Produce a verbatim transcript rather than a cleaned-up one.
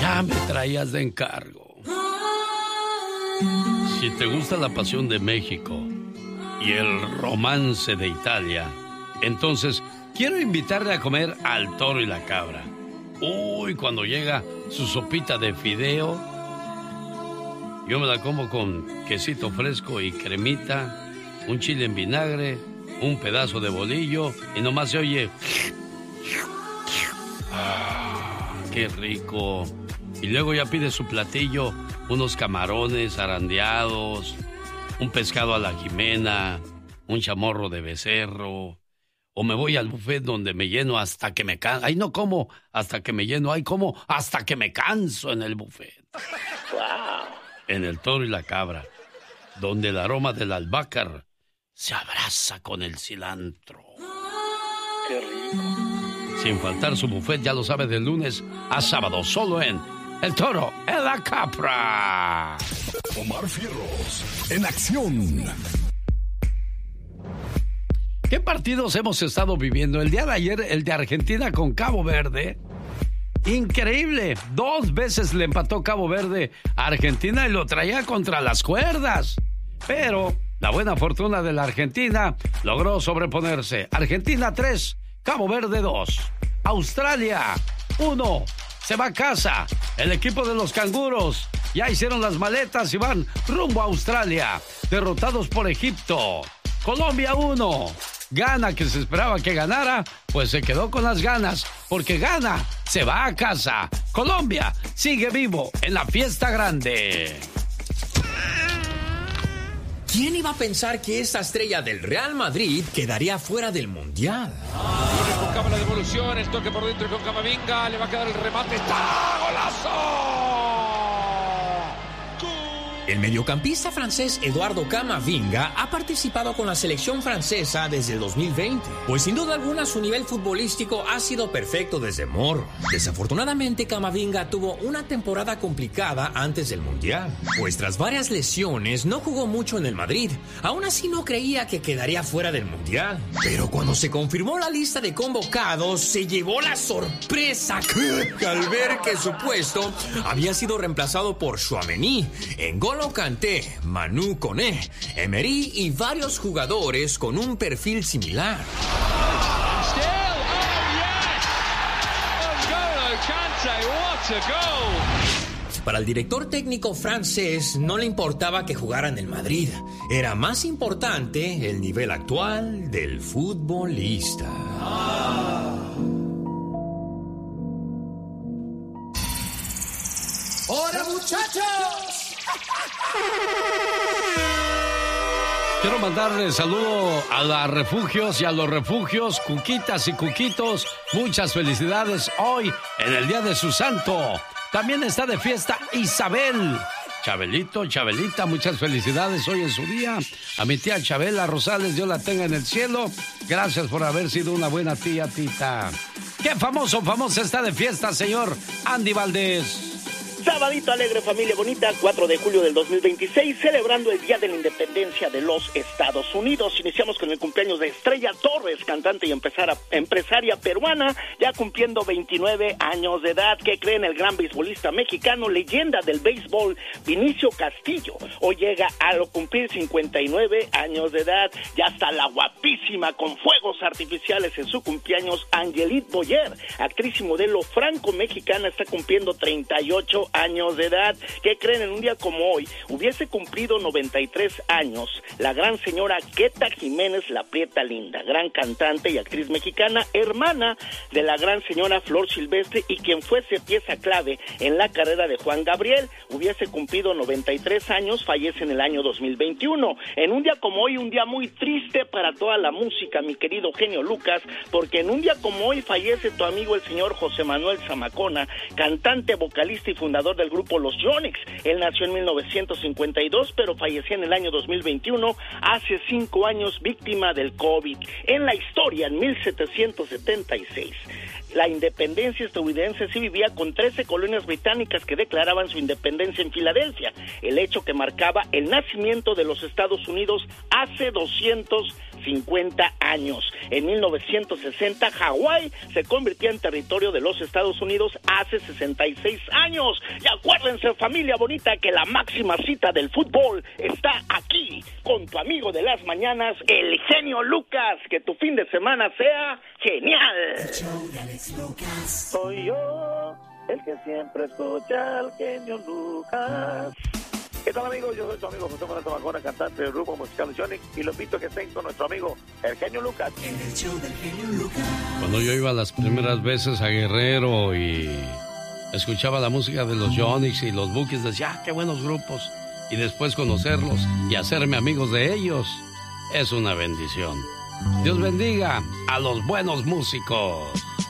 ya me traías de encargo. Si te gusta la pasión de México y el romance de Italia, entonces quiero invitarle a comer al Toro y la Cabra. Uy, cuando llega su sopita de fideo, yo me la como con quesito fresco y cremita, un chile en vinagre, un pedazo de bolillo y nomás se oye... ¡Ah, qué rico! Y luego ya pide su platillo, unos camarones zarandeados, un pescado a la jimena, un chamorro de becerro. O me voy al buffet donde me lleno hasta que me canso. Ahí no como hasta que me lleno, ahí como hasta que me canso en el buffet. Wow. En el Toro y la Cabra, donde el aroma del albácar se abraza con el cilantro. Qué rico. Sin faltar su buffet, ya lo sabe, de lunes a sábado, solo en El Toro y la Cabra. Omar Fierros, en acción. ¿Qué partidos hemos estado viviendo? El día de ayer, el de Argentina con Cabo Verde. Increíble. Dos veces le empató Cabo Verde a Argentina y lo traía contra las cuerdas. Pero la buena fortuna de la Argentina logró sobreponerse. Argentina tres, Cabo Verde dos. Australia uno. Se va a casa. El equipo de los canguros ya hicieron las maletas y van rumbo a Australia. Derrotados por Egipto. Colombia uno. Ghana, que se esperaba que ganara, pues se quedó con las ganas, porque Ghana se va a casa. Colombia sigue vivo en la fiesta grande. ¿Quién iba a pensar que esta estrella del Real Madrid quedaría fuera del Mundial? Buscaba la devolución, el toque por dentro con Camavinga, le va a quedar el remate. ¡Está! ¡Golazo! El mediocampista francés Eduardo Camavinga ha participado con la selección francesa desde el dos mil veinte, pues sin duda alguna su nivel futbolístico ha sido perfecto desde morro. Desafortunadamente, Camavinga tuvo una temporada complicada antes del Mundial, pues tras varias lesiones no jugó mucho en el Madrid. Aún así no creía que quedaría fuera del Mundial, pero cuando se confirmó la lista de convocados se llevó la sorpresa al ver que su puesto había sido reemplazado por Tchouaméni, N'Golo Kanté, Manu Koné, Emery y varios jugadores con un perfil similar. Para el director técnico francés no le importaba que jugara en el Madrid. Era más importante el nivel actual del futbolista. ¡Hola, muchachos! Quiero mandarle saludo a los refugios y a los refugios, cuquitas y cuquitos. Muchas felicidades hoy en el día de su santo. También está de fiesta Isabel. Chabelito, Chabelita, muchas felicidades hoy en su día. A mi tía Chabela Rosales, Dios la tenga en el cielo. Gracias por haber sido una buena tía, tita. ¿Qué famoso, famosa está de fiesta, señor Andy Valdés? Sabadito alegre, familia bonita, cuatro de julio del dos mil veintiséis, celebrando el Día de la Independencia de los Estados Unidos. Iniciamos con el cumpleaños de Estrella Torres, cantante y empresaria, empresaria peruana, ya cumpliendo veintinueve años de edad. ¿Qué creen? El gran beisbolista mexicano, leyenda del béisbol, Vinicio Castillo, hoy llega a cumplir cincuenta y nueve años de edad. Ya está la guapísima con fuegos artificiales en su cumpleaños, Angelique Boyer, actriz y modelo franco-mexicana, está cumpliendo treinta y ocho años de edad. ¿Qué creen? En un día como hoy hubiese cumplido noventa y tres años la gran señora Queta Jiménez La Prieta Linda, gran cantante y actriz mexicana, hermana de la gran señora Flor Silvestre y quien fuese pieza clave en la carrera de Juan Gabriel. Hubiese cumplido noventa y tres años, fallece en el año dos mil veintiuno. En un día como hoy, un día muy triste para toda la música, mi querido genio Lucas, porque en un día como hoy fallece tu amigo el señor José Manuel Zamacona, cantante, vocalista y fundador del grupo Los Yonix. Él nació en mil novecientos cincuenta y dos, pero falleció en el año dos mil veintiuno, hace cinco años, víctima del COVID. En la historia, en mil setecientos setenta y seis, la independencia estadounidense sí vivía con trece colonias británicas que declaraban su independencia en Filadelfia, el hecho que marcaba el nacimiento de los Estados Unidos hace doscientos cincuenta años. En mil novecientos sesenta, Hawái se convirtió en territorio de los Estados Unidos hace sesenta y seis años. Y acuérdense, familia bonita, que la máxima cita del fútbol está aquí, con tu amigo de las mañanas, el genio Lucas. Que tu fin de semana sea genial. El show de Alex Lucas. Soy yo, el que siempre escucha al genio Lucas. ¿Qué tal, amigos? Yo soy tu amigo José Manuel Zamacona, cantante del grupo musical Sonic, y lo invito a que estén con nuestro amigo, el genio Lucas. En el show del genio Lucas. Cuando yo iba las primeras veces a Guerrero y escuchaba la música de los Yonix y los Bukis, decía, ah, qué buenos grupos. Y después conocerlos y hacerme amigos de ellos es una bendición. Dios bendiga a los buenos músicos.